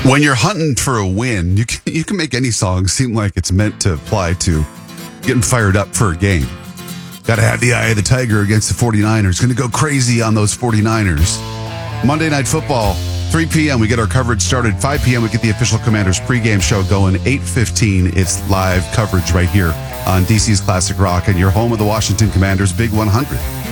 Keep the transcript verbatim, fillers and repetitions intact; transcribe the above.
When you're hunting for a win, you can, you can make any song seem like it's meant to apply to getting fired up for a game. Got to have the eye of the tiger against the 49ers. Going to go crazy on those 49ers. Monday Night Football, three p.m. We get our coverage started. five p.m. we get the official Commanders pregame show going. eight fifteen, it's live coverage right here on D C's Classic Rock and your home of the Washington Commanders Big one hundred.